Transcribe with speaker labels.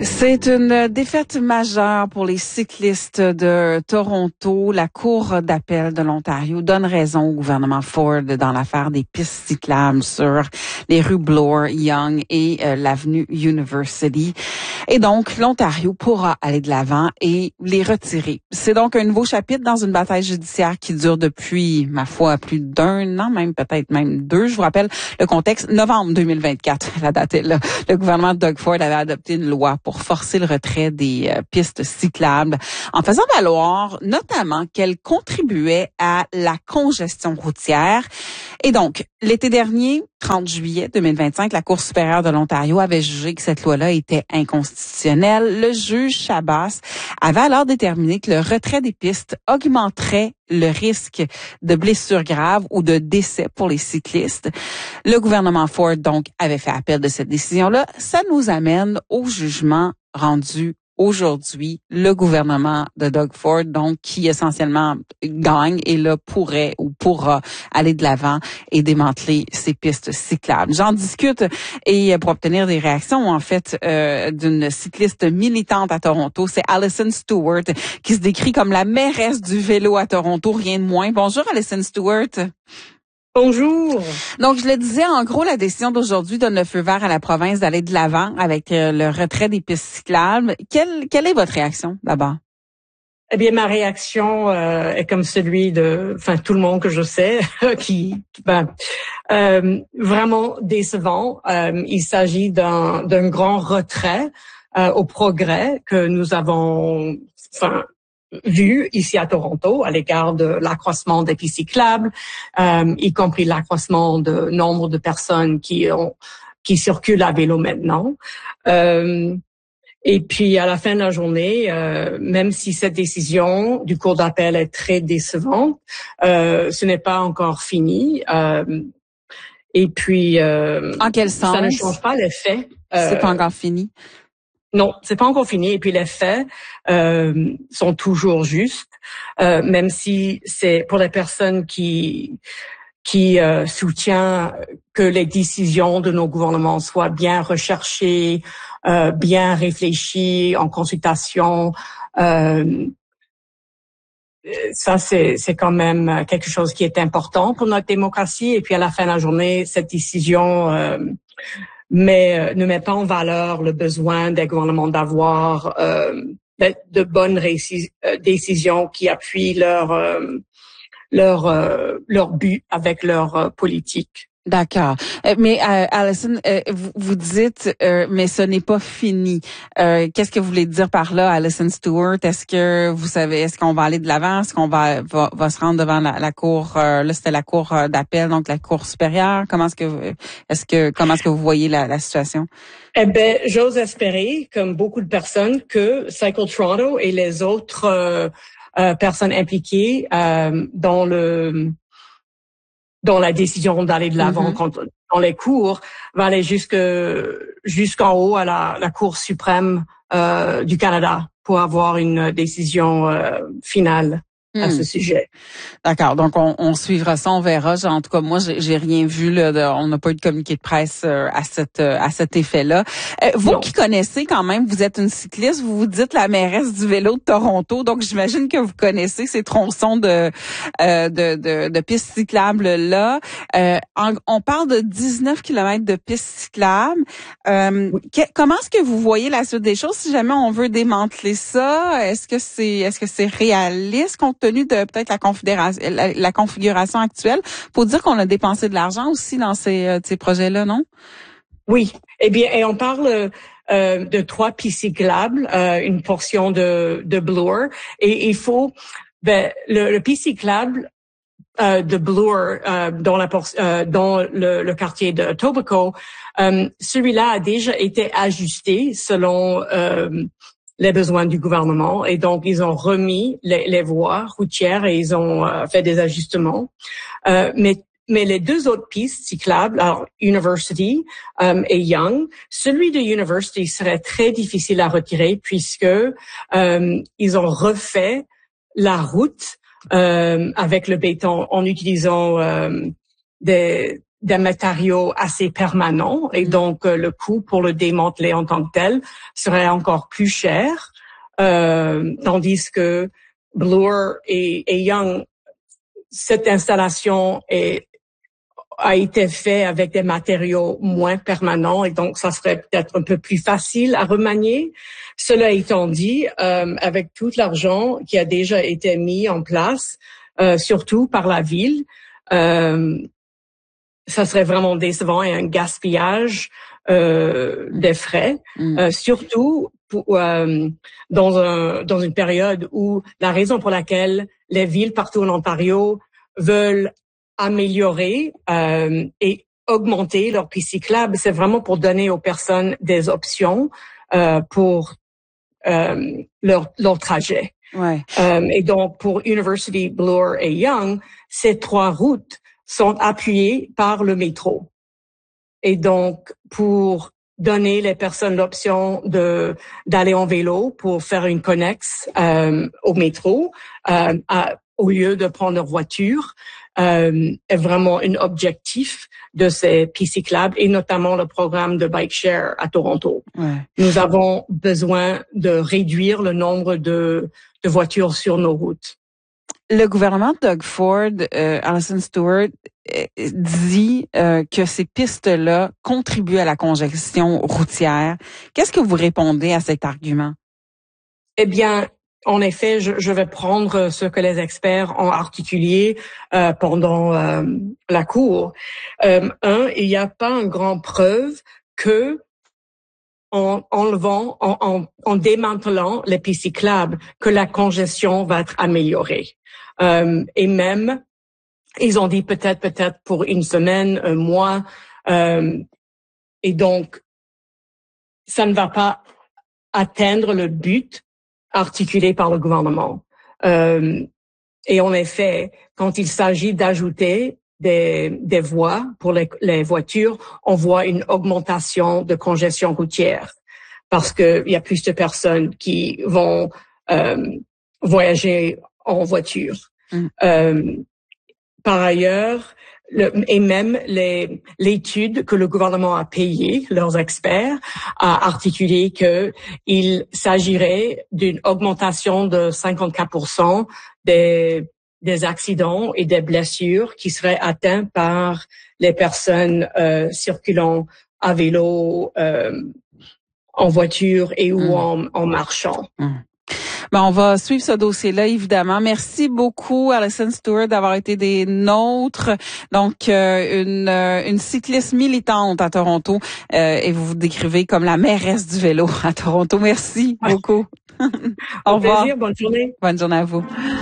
Speaker 1: C'est une défaite majeure pour les cyclistes de Toronto. La Cour d'appel de l'Ontario donne raison au gouvernement Ford dans l'affaire des pistes cyclables sur les rues Bloor, Yonge et l'avenue University. Et donc, l'Ontario pourra aller de l'avant et les retirer. C'est donc un nouveau chapitre dans une bataille judiciaire qui dure depuis, ma foi, plus d'1 an, même peut-être même 2. Je vous rappelle le contexte, novembre 2024, la date est là. Le gouvernement de Doug Ford avait adopté une loi pour forcer le retrait des pistes cyclables en faisant valoir notamment qu'elles contribuaient à la congestion routière. Et donc, l'été dernier, 30 juillet 2025, la Cour supérieure de l'Ontario avait jugé que cette loi-là était inconstitutionnelle. Le juge Chabas avait alors déterminé que le retrait des pistes augmenterait le risque de blessures graves ou de décès pour les cyclistes. Le gouvernement Ford, donc, avait fait appel de cette décision-là. Ça nous amène au jugement rendu aujourd'hui. Le gouvernement de Doug Ford, donc, qui essentiellement gagne et là pourrait ou pourra aller de l'avant et démanteler ces pistes cyclables. J'en discute et pour obtenir des réactions, en fait, d'une cycliste militante à Toronto, c'est Alison Stewart, qui se décrit comme la mairesse du vélo à Toronto, rien de moins. Bonjour, Alison Stewart.
Speaker 2: Bonjour.
Speaker 1: Donc, je le disais, en gros, la décision d'aujourd'hui donne le feu vert à la province d'aller de l'avant avec le retrait des pistes cyclables. Quelle est votre réaction, d'abord?
Speaker 2: Eh bien, ma réaction est comme celui de, tout le monde que je sais, vraiment décevant. Il s'agit d'un grand retrait au progrès que nous avons, vu ici à Toronto à l'égard de l'accroissement des pistes cyclables, y compris l'accroissement de nombre de personnes qui circulent à vélo maintenant. Et puis, à la fin de la journée, même si cette décision du cour d'appel est très décevante, ce n'est pas encore fini. Et puis,
Speaker 1: en quel sens?
Speaker 2: Ça ne change pas les faits.
Speaker 1: C'est pas encore fini?
Speaker 2: Non, c'est pas encore fini. Et puis les faits sont toujours justes, même si c'est pour les personnes qui soutient que les décisions de nos gouvernements soient bien recherchées, bien réfléchies, en consultation. Ça, c'est quand même quelque chose qui est important pour notre démocratie. Et puis à la fin de la journée, cette décision ne met pas en valeur le besoin des gouvernements d'avoir de bonnes décisions qui appuient leur but avec leur politique.
Speaker 1: D'accord. Mais Alison, vous dites, mais ce n'est pas fini. Qu'est-ce que vous voulez dire par là, Alison Stewart? Est-ce que vous savez, est-ce qu'on va aller de l'avant? Est-ce qu'on va se rendre devant la cour? Là, c'était la cour d'appel, donc la cour supérieure. Comment est-ce que vous voyez la situation?
Speaker 2: Eh ben, j'ose espérer, comme beaucoup de personnes, que Cycle Toronto et les autres personnes impliquées dans la décision d'aller de l'avant dans les cours, va aller jusqu'en haut à la Cour suprême du Canada pour avoir une décision finale à ce sujet.
Speaker 1: D'accord. Donc, on suivra ça, on verra. En tout cas, moi, j'ai rien vu là. On n'a pas eu de communiqué de presse à cet effet-là. Vous qui connaissez quand même, vous êtes une cycliste, vous vous dites la mairesse du vélo de Toronto, donc j'imagine que vous connaissez ces tronçons de pistes cyclables là. On parle de 19 kilomètres de pistes cyclables. Comment est-ce que vous voyez la suite des choses si jamais on veut démanteler ça? Est-ce que c'est réaliste compte tenu de peut-être la configuration actuelle? Faut dire qu'on a dépensé de l'argent aussi dans ces projets-là, non?
Speaker 2: Oui. Eh bien, et on parle de 3 pistes cyclables, une portion de Bloor, et il faut le piste cyclable de Bloor dans le quartier de Etobicoke, celui-là a déjà été ajusté selon les besoins du gouvernement, et donc ils ont remis les voies routières et ils ont fait des ajustements. Mais les 2 autres pistes cyclables, alors University et Yonge, celui de University serait très difficile à retirer puisque ils ont refait la route avec le béton en utilisant des des matériaux assez permanents et donc le coût pour le démanteler en tant que tel serait encore plus cher, tandis que Bloor et Young, cette installation a été faite avec des matériaux moins permanents et donc ça serait peut-être un peu plus facile à remanier. Cela étant dit, avec tout l'argent qui a déjà été mis en place, surtout par la ville, ça serait vraiment décevant et un gaspillage des frais, surtout dans une période où la raison pour laquelle les villes partout en Ontario veulent améliorer et augmenter leur pistes cyclables, c'est vraiment pour donner aux personnes des options pour leur trajet.
Speaker 1: Ouais.
Speaker 2: Et donc, pour University, Bloor et Young, ces 3 routes sont appuyées par le métro. Et donc, pour donner les personnes l'option d'aller en vélo pour faire une connexe au métro au lieu de prendre leur voiture, est vraiment un objectif de ces pistes cyclables et notamment le programme de bike share à Toronto.
Speaker 1: Ouais.
Speaker 2: Nous avons besoin de réduire le nombre de voitures sur nos routes.
Speaker 1: Le gouvernement de Doug Ford, Alison Stewart, dit que ces pistes-là contribuent à la congestion routière. Qu'est-ce que vous répondez à cet argument?
Speaker 2: Eh bien, en effet, je vais prendre ce que les experts ont articulé pendant la cour. Il n'y a pas une grande preuve que en démantelant les pistes cyclables, que la congestion va être améliorée. Et même, ils ont dit peut-être pour une semaine, un mois, et donc ça ne va pas atteindre le but articulé par le gouvernement. Et en effet, quand il s'agit d'ajouter des voies pour les voitures, on voit une augmentation de congestion routière parce que il y a plus de personnes qui vont voyager en voiture. Par ailleurs, et même l'étude que le gouvernement a payée, leurs experts, a articulé que il s'agirait d'une augmentation de 54% des accidents et des blessures qui seraient atteints par les personnes circulant à vélo, en voiture et ou en marchant.
Speaker 1: Ben, on va suivre ce dossier-là, évidemment. Merci beaucoup, Alison Stewart, d'avoir été des nôtres. Donc, une cycliste militante à Toronto, et vous vous décrivez comme la mairesse du vélo à Toronto. Merci beaucoup.
Speaker 2: Au revoir. Plaisir, bonne journée.
Speaker 1: Bonne journée à vous.